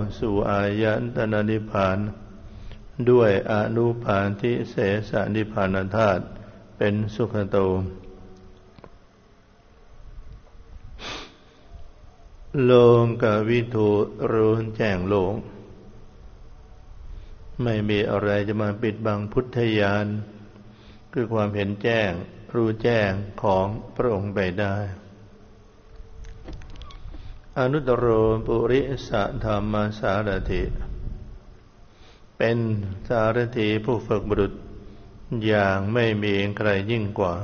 สู่อายตนะนิพพานด้วยอนุปาทิเสสนิพพานธาตุเป็นสุขโตโลกวิถูรู้แจ้งโลกไม่มีอะไรจะมาปิดบังพุทธญาณคือความเห็นแจ้งรู้แจ้งของพระองค์ไปได้อนุตตรโรปุริสธรรมสารถิเป็นสารถีผู้ฝึกบุรุษอย่างไม่มีใครยิ่งกว่า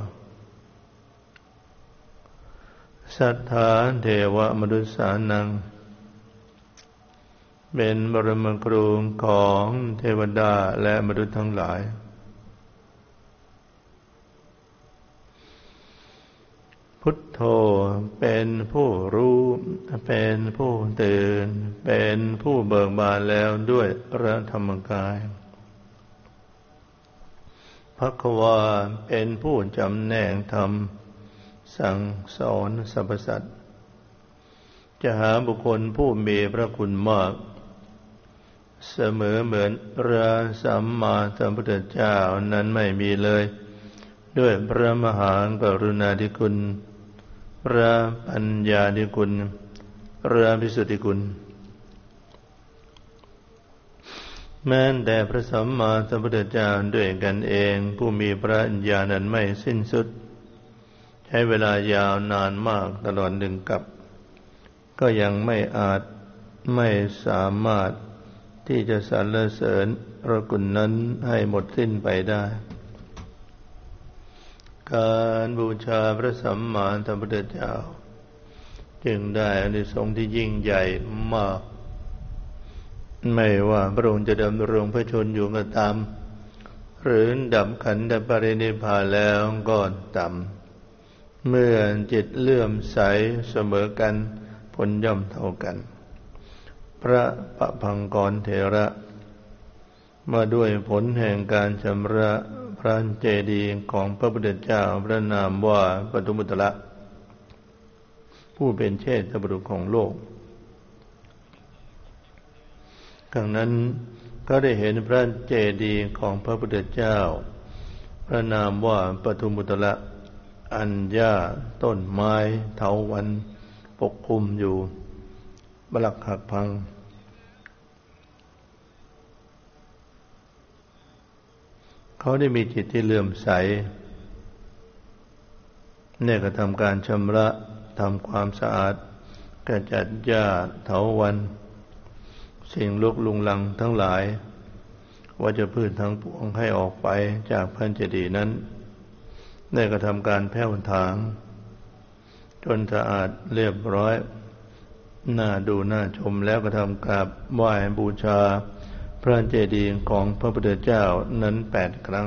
สัทธาเทวมนุษสานังเป็นบรมครูของเทวดาและมนุษย์ทั้งหลายพุทโธเป็นผู้รู้เป็นผู้ตื่นเป็นผู้เบิกบานแล้วด้วยพระธรรมกายภควาเป็นผู้จำแนกธรรมสั่งสอนสรรพสัตว์จะหาบุคคลผู้มีพระคุณมากเสมอเหมือนพระสัมมาสัมพุทธเจ้านั้นไม่มีเลยด้วยพระมหากรุณาธิคุณพระปัญญาธิคุณพระภิสุทธิคุณแม้แต่พระสัมมาสัมพุทธเจ้าด้วยกันเองผู้มีพระญาณนั้นไม่สิ้นสุดใช้เวลายาวนานมากตลอดหนึ่งกับก็ยังไม่สามารถที่จะสรรเสริญพระคุณนั้นให้หมดสิ้นไปได้การบูชาพระสัมมาสัมพุทธเจ้าจึงได้อานิสงส์ที่ยิ่งใหญ่มากไม่ว่าพระองค์จะดำรงพระชนม์อยู่ก็ตามหรือดับขันธปรินิพพานแล้วก็ตามเมื่อจิตเลื่อมใสเสมอกันผลย่อมเท่ากันพระปภังกรเถระมาด้วยผลแห่งการชำระพระเจดีย์ของพระพุทธเจ้าพระนามว่าปทุมุตระผู้เป็นเชษฐบุรุษของโลกครั้งนั้นก็ได้เห็นพระเจดีย์ของพระพุทธเจ้าพระนามว่าปทุมุตระอัญญาต้นไม้เถาวัลย์ปกคลุมอยู่บลักหักพังเขาได้มีจิตที่เลื่อมใสเนี่ยก็ทำการชำระทำความสะอาดกำจัดหญ้าเถาวัลย์สิ่งลุกลุงลังทั้งหลายว่าจะพืชทั้งปวงให้ออกไปจากพระเจดีย์นั้นได้กระทำการแผ่วถางจนสะอาดเรียบร้อยน่าดูน่าชมแล้วก็ทำกราบไหว้บูชาพระเจดีย์ของพระพุทธเจ้านั้น8 ครั้ง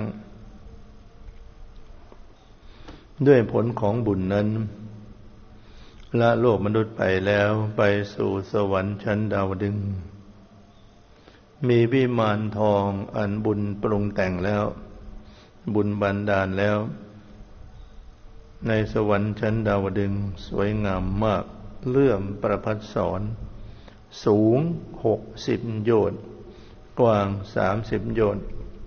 ด้วยผลของบุญนั้นละโลกมนุษย์ไปแล้วไปสู่สวรรค์ชั้นดาวดึงส์มีวิมานทองอันบุญปรุงแต่งแล้วบุญบันดาลแล้วในสวรรค์ชั้นดาวดึงส์สวยงามมากเลื่อมประภัสสรสูง60 โยชน์กว้าง30 โยชน์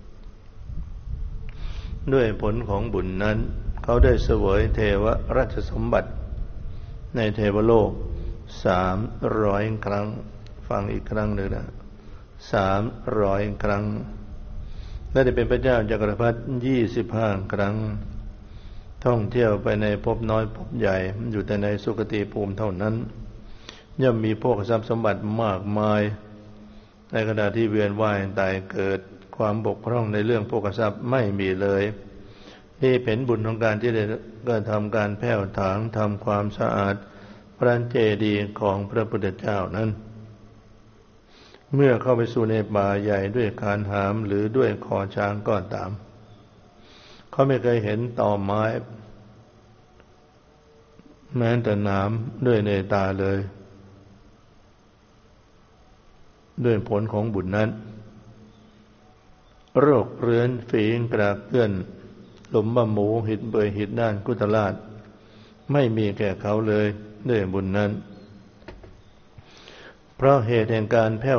ด้วยผลของบุญนั้นเขาได้เสวยเทวราชสมบัติในเทวโลก300 ครั้งฟังอีกครั้งหนึ่งนะ300 ครั้งและได้เป็นพระเจ้าจักรพรรดิ25 ครั้งท่องเที่ยวไปในภพน้อยภพใหญ่อยู่แต่ในสุคติภูมิเท่านั้นย่อมมีโภคทรัพย์สมบัติมากมายในขณะที่เวียนว่ายตายเกิดความบกพร่องในเรื่องโภคทรัพย์ไม่มีเลยนี่เป็นบุญของการที่ได้กระทำการแผ่วถางทำความสะอาดพระเจดีย์ของพระพุทธเจ้านั้นเมื่อเข้าไปสู่ในป่าใหญ่ด้วยคานหามหรือด้วยคอช้างก็ตามเขาไม่เคยเห็นตอไม้แม้แต่น้ำด้วยในตาเลยด้วยผลของบุญนั้นโรคเรื้อนฝีกระเกื้อนหลุมบ่าหมูหิดเบื่อหิดด้านกุตลาศไม่มีแก่เขาเลยด้วยบุญนั้นเพราะเหตุแห่งการแผ่ว